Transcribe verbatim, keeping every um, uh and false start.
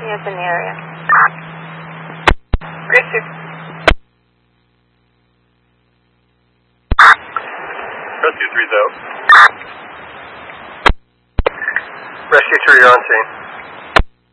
units in the area. Rescue. Rescue three thousand. Rescue two, you're on scene.